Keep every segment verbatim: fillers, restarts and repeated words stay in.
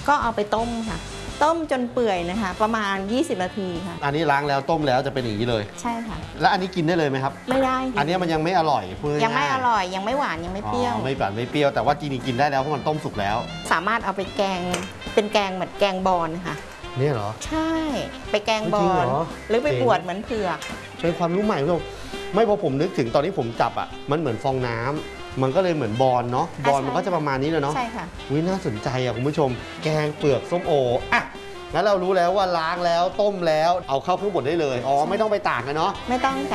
ก็เอาไปต้มค่ะต้มจนเปื่อยนะคะประมาณยี่สิบนาทีค่ะอันนี้ล้างแล้วต้มแล้วจะเป็นอย่างนี้เลยใช่ค่ะแล้วอันนี้กินได้เลยไหมครับไม่ได้อันนี้มันยังไม่อร่อยพูดง่ายยังไม่อร่อยยังไม่หวานยังไม่เปรี้ยวไม่หวานไม่เปรี้ยวแต่ว่าจริงๆกินได้แล้วเพราะมันต้มสุกแล้วสามารถเอาไปแกงเป็นแกงเหมือนแกงบอนค่ะนี่เหรอใช่ไปแกงบอนหรือไปบวชเหมือนเผือกเป็นความรู้ใหม่คุณผู้ชมไม่พอผมนึกถึงตอนที่ผมจับอ่ะมันเหมือนฟองน้ำมันก็เลยเหมือนบอนเนาะบอนมันก็จะประมาณนี้เลยเนาะใช่ค่ะวิน่าสนใจอ่ะคุณผู้ชมแกงเปลือกส้มโออ่ะงั้นเรารู้แล้วว่าล้างแล้วต้มแล้วเอาเข้าเครื่องบดได้เลยอ๋อไม่ต้องไปตากกันเนาะไม่ต้องค่ะ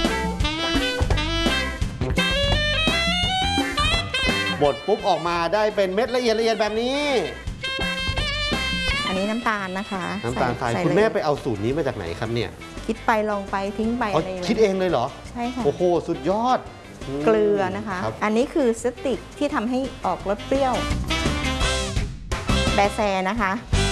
บดปุ๊บออกมาได้เป็นเม็ดละเอียดละเอียดแบบนี้อันนี้น้ำตาลนะคะน้ำตาลทรายคุณแม่ไปเอาสูตรนี้มาจากไหนครับเนี่ยคิดไปลองไปทิ้งไปอะไรคิดเองเลยเหรอใช่ค่ะโอ้โหสุดยอดเกลือนะคะอันนี้คือสติกที่ทำให้ออกรสเปรี้ยวแบแซนะคะ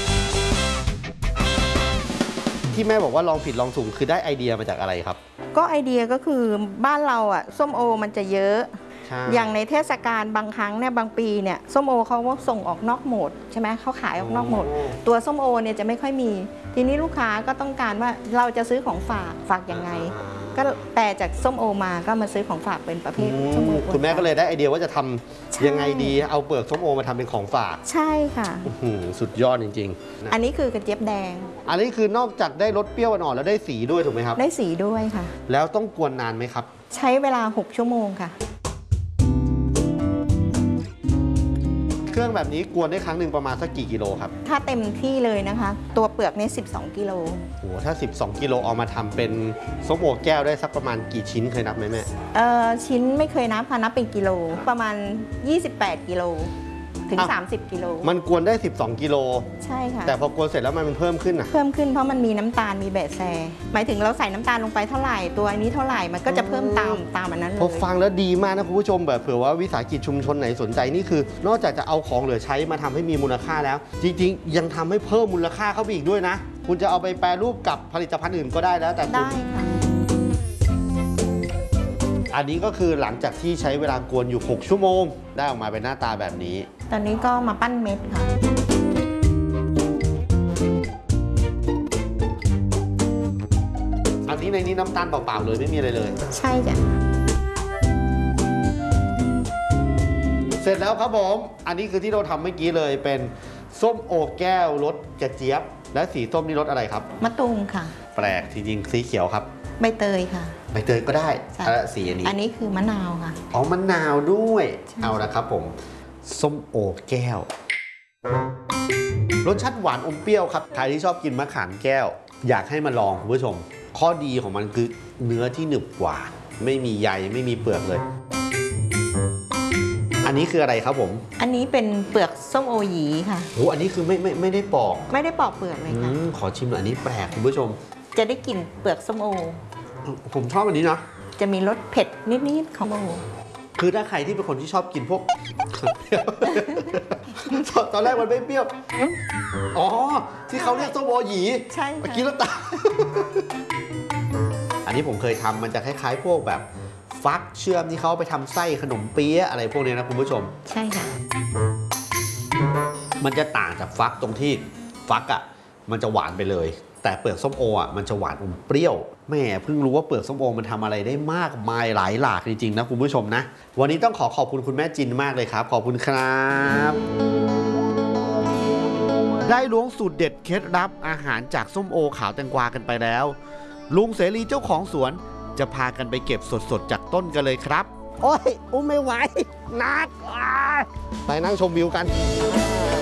ที่แม่บอกว่าลองผิดลองถูกคือได้ไอเดียมาจากอะไรครับก็ไอเดียก็คือบ้านเราอ่ะส้มโอมันจะเยอะอย่างในเทศกาลบางครั้งเนี่ยบางปีเนี่ยส้มโอเขาส่งออกนอกโหมดใช่ไหมเขาขายออกนอกโหมดตัวส้มโอเนี่ยจะไม่ค่อยมีทีนี้ลูกค้าก็ต้องการว่าเราจะซื้อของฝากฝากยังไงก็แปลจากส้มโอมาก็มาซื้อของฝากเป็นประเภทส้มโอคุณแม่ก็เลยได้ไอเดียว่าจะทำยังไงดีเอาเปลือกส้มโอมาทำเป็นของฝากใช่ค่ะสุดยอดจริงๆอันนี้คือกระเจี๊ยบแดงอันนี้คือนอกจากได้รสเปรี้ยวอ่อนแล้วได้สีด้วยถูกไหมครับได้สีด้วยค่ะแล้วต้องกวนนานไหมครับใช้เวลาหกชั่วโมงค่ะเครื่องแบบนี้กวนได้ครั้งหนึ่งประมาณสักกี่กิโลครับถ้าเต็มที่เลยนะคะตัวเปลือกนี่สิบสองกิโลโอ้ถ้าสิบสองกิโลเอามาทำเป็นส้มโอแก้วได้สักประมาณกี่ชิ้นเคยนับไหมแม่เออชิ้นไม่เคยนับค่ะนับเป็นกิโลประมาณยี่สิบแปดกิโลถึงสามสิบกิโลมันกวนได้สิบสองกิโลใช่ค่ะแต่พอกวนเสร็จแล้วมันเพิ่มขึ้นอ่ะเพิ่มขึ้นเพราะมันมีน้ำตาลมีแบะแซหมายถึงเราใส่น้ำตาลลงไปเท่าไหร่ตัวนี้เท่าไหร่มันก็จะเพิ่มตามตามอันนั้นเลยพอฟังแล้วดีมากนะคุณผู้ชมแบบเผื่อว่าวิสาหกิจชุมชนไหนสนใจนี่คือนอกจากจะเอาของเหลือใช้มาทำให้มีมูลค่าแล้วจริงๆยังทำให้เพิ่มมูลค่าเข้าไปอีกด้วยนะคุณจะเอาไปแปรรูปกับผลิตภัณฑ์อื่นก็ได้แล้วแต่ได้ค่ะอันนี้ก็คือหลังจากที่ใช้เวลากวนอยู่หกชั่วโมงได้ออกมาเป็นหน้าตาแบบนี้ตอนนี้ก็มาปั้นเม็ดค่ะอันนี้ในนี้น้ำตาลเปล่าๆเลยไม่มีอะไรเลยใช่จ้ะเสร็จแล้วครับผมอันนี้คือที่เราทำเมื่อกี้เลยเป็นส้มโอแก้วรสกระเจี๊ยบและสีส้มนี่รสอะไรครับมะตูมค่ะแปลกจริงๆสีเขียวครับใบเตยค่ะใบเตยก็ได้สีอันนี้อันนี้คือมะนาวค่ะอ๋อมะนาวด้วยเอาละครับผมส้มโอแก้วรสชาติหวานอมเปรี้ยวครับใครที่ชอบกินมะขามแก้วอยากให้มาลองคุณผู้ชมข้อดีของมันคือเนื้อที่หนึบกว่าไม่มีใยไม่มีเปลือกเลยอันนี้คืออะไรครับผมอันนี้เป็นเปลือกส้มโอหยีค่ะโอ้อันนี้คือไม่ไม่ไม่ได้ปอกไม่ได้ปอกเปลือกเลยค่ะขอชิมหน่อยอันนี้แปลกคุณผู้ชมจะได้กลิ่นเปลือกส้มโอผมชอบอันนี้นะจะมีรสเผ็ดนิดๆของโอคือถ้าใครที่เป็นคนที่ชอบกินพวกตอนแรกมันไม่เปรี้ยวอ๋อที่เขาเรียกส้มโอหยีใช่เมื่อกี้แล้วตาอันนี้ผมเคยทำมันจะคล้ายๆพวกแบบฟักเชื่อมที่เขาไปทำไส้ขนมเปี๊ยะอะไรพวกนี้นะคุณผู้ชมใช่ค่ะมันจะต่างจากฟักตรงที่ฟักอ่ะมันจะหวานไปเลยแต่เปลือกส้มโออ่ะมันจะหวานอมเปรี้ยวแม่เพิ่งรู้ว่าเปลือกส้มโอมันทำอะไรได้มากมายหลายหลากจริงๆนะคุณผู้ชมนะวันนี้ต้องขอขอบคุณคุณแม่จินมากเลยครับขอบคุณครับได้ล้วงสูตรเด็ดเคล็ดลับอาหารจากส้มโอขาวแตงกวากันไปแล้วลุงเสรีเจ้าของสวนจะพากันไปเก็บสดๆจากต้นกันเลยครับโอ้ยอุ้มไม่ไหวนักไปนั่งชมวิวกัน